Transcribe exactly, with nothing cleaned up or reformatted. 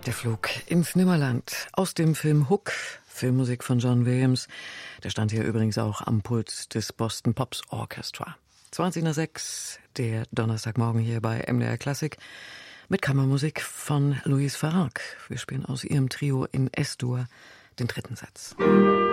Der Flug ins Nimmerland aus dem Film Hook, Filmmusik von John Williams. Der stand hier übrigens auch am Pult des Boston Pops Orchestra. zwanzig nach sechs, der Donnerstagmorgen hier bei M D R Klassik mit Kammermusik von Louise Farag. Wir spielen aus ihrem Trio in S-Dur den dritten Satz.